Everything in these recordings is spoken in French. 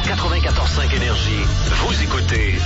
94.5 Énergie. Vous écoutez...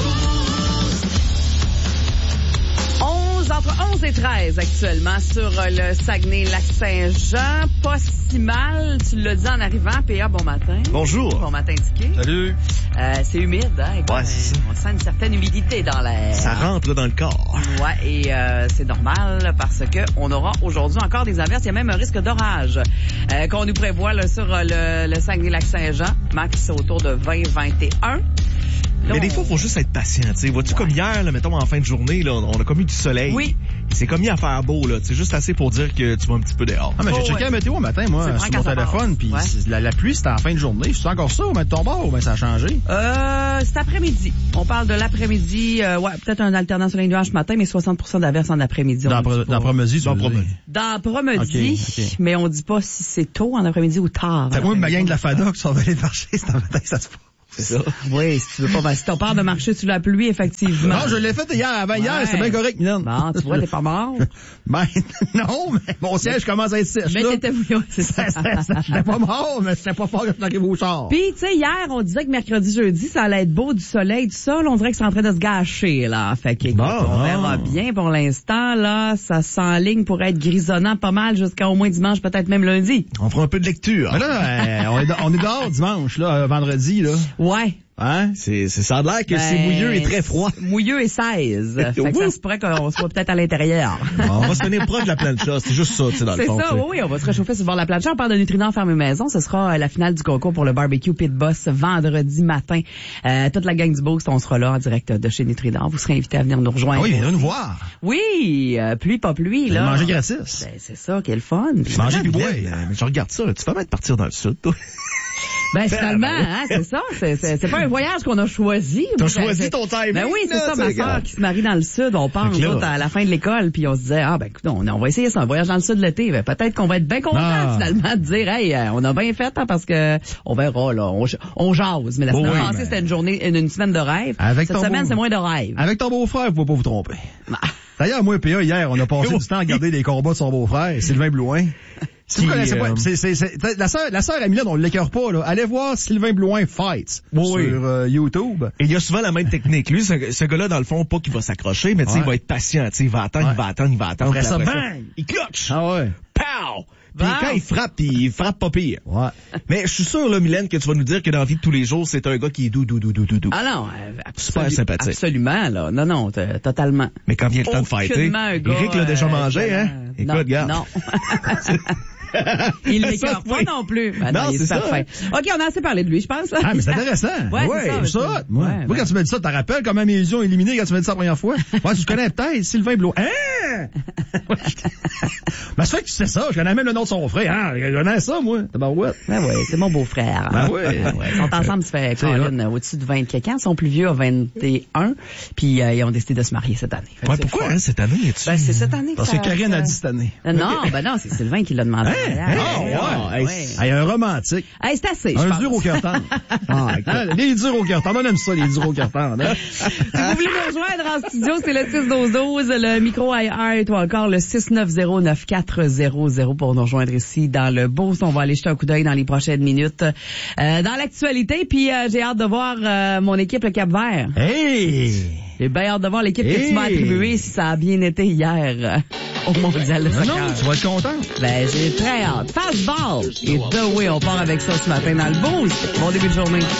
Entre 11 et 13 actuellement sur le Saguenay-Lac-Saint-Jean. Pas si mal, tu l'as dit en arrivant. PA, bon matin. Bonjour. Bon matin, Tiki. Salut. C'est humide, hein? Écoute, Ouais, c'est ça. on sent une certaine humidité dans l'air. Ça rentre là, dans le corps. Ouais, et c'est normal parce que on aura aujourd'hui encore des averses. Il y a même un risque d'orage qu'on nous prévoit là, sur le Saguenay-Lac-Saint-Jean. Max autour de 20-21. Mais des fois, il faut juste être patient. Tu sais, vois-tu, comme hier, là, mettons en fin de journée, là, on a comme eu du soleil. Oui. C'est comme mis à faire beau, là. C'est juste assez pour dire que tu vas un petit peu dehors. Ah, mais j'ai checké la météo le matin, moi, sur mon téléphone, puis la pluie, c'était en fin de journée. C'est encore ça, ou mettre ton bord, ou bien ça a changé? C'est après-midi. On parle de l'après-midi. Ouais, peut-être un alternant soleil nuage ce matin, mais 60% d'averses en après-midi. Dans l'après-midi, Dans l'après-midi, okay. Mais on dit pas si c'est tôt en après-midi ou tard. C'est moi, ma gang de la FADA qui sont allés marcher, c'est en matin que ça se passe. C'est ça. Oui, si tu veux pas, si t'as peur de marcher sous la pluie, effectivement. Non, je l'ai fait hier, avant hier, c'est bien correct, Mylène. Bon, tu vois, t'es pas mort. Ben, non, mais mon siège commence à être sèche, mais là. t'étais, c'est ça. J'étais pas mort, mais c'était pas fort que je n'arrive au char. Puis, tu sais, hier, on disait que mercredi, jeudi, ça allait être beau, du soleil, tout ça. Là, on dirait que c'est en train de se gâcher, là. Fait que, on verra bien pour l'instant, là. Ça s'enligne pour être grisonnant pas mal jusqu'à au moins dimanche, peut-être même lundi. On fera un peu de lecture. Mais là, on est dehors dimanche, là, vendredi, là. Ouais. Hein? Ça a l'air que c'est mouilleux et très froid. Mouilleux et 16. Fait que ça se pourrait qu'on soit peut-être à l'intérieur. On va se tenir proche de la plancha. C'est juste ça, tu sais, dans le fond. C'est ça, oui, on va se réchauffer sur le bord de la plancha. On parle de Nutrinor Ferme Maison. Ce sera la finale du concours pour le barbecue Pit Boss vendredi matin. Toute la gang du Boost, on sera là en direct de chez Nutrinor. Vous serez invités à venir nous rejoindre. Ah oui, viens nous voir. Oui, pluie, pas pluie, là. Manger gratis. Ben, c'est ça, quel fun. Manger puis boire. Mais je regarde ça, là. Tu vas même partir dans le sud, toi. Ben, finalement, hein, c'est ça. C'est pas un voyage qu'on a choisi. T'as choisi ton timing. Ben oui, c'est ça, ma sœur qui se marie dans le sud. On part, à la fin de l'école, puis on se disait, écoute, on va essayer ça, un voyage dans le sud l'été. Ben, peut-être qu'on va être bien content, finalement, de dire, hey, on a bien fait, hein, parce que, on verra, là, on jase. Mais la semaine passée, c'était une semaine de rêve. Cette semaine, c'est moins de rêve. Avec ton beau-frère, vous pouvez pas vous tromper. D'ailleurs, moi et PA, hier, on a passé du temps à regarder les combats de son beau-frère, Sylvain Blouin. Si vous connaissez pas, la sœur à Mylène, on l'écœure pas, là. Allez voir Sylvain Blouin Fights sur YouTube. Et il y a souvent la même technique. Lui, ce gars-là, dans le fond, pas qu'il va s'accrocher, mais tu sais, il va être patient, tu sais, il va attendre. Après ça, bang! Il clutch! Ah ouais. Pow! Puis quand il frappe pas pire. Ouais. Mais je suis sûr, là, Mylène, que tu vas nous dire que dans la vie de tous les jours, c'est un gars qui est doux. Ah non, super sympathique. Absolument, là. Non, totalement. Mais quand vient le temps de fighter, Eric l'a déjà mangé, hein? Écoute, regarde. Non. Il l'écœure pas non plus. Ben non, c'est parfait. OK, on a assez parlé de lui, je pense. Ah, mais c'est intéressant. Ouais, c'est ça. Moi, quand tu m'as dit ça, tu te rappelles comment mes yeux ont éliminé quand tu m'as dit ça la première fois? Ouais, tu connais peut-être Sylvain Blouin. Hein? Mais ça fait que tu sais ça. Je connais même le nom de son frère. Hein? Je connais ça, moi. Ben oui, c'est mon beau-frère. Ben oui. Ils sont ensemble, ça fait Colin, au-dessus de 20 quelques ans. Ils sont plus vieux à 21. Puis ils ont décidé de se marier cette année. Ouais, pourquoi, hein, cette année? Ben, c'est cette année. Parce que Karine a dit cette année. Non, c'est Sylvain qui l'a demandé. Un romantique. Hey, c'est assez, un dur au cœur tendre. Les durs au cœur tendre. On aime ça, les durs au cœur tendre. Si vous voulez nous rejoindre en studio, c'est le 612-12, le micro iHeart ou encore le 690-9400 pour nous rejoindre ici dans le Boost. On va aller jeter un coup d'œil dans les prochaines minutes dans l'actualité. Puis j'ai hâte de voir mon équipe, le Cap-Vert. Hey! J'ai bien hâte de voir l'équipe que tu m'as attribuée si ça a bien été hier au Mondial de soccer. Non, tu vas être content. Ben, j'ai très hâte. Fastball et The Way, on part avec ça ce matin dans le Boost. Bon début de journée.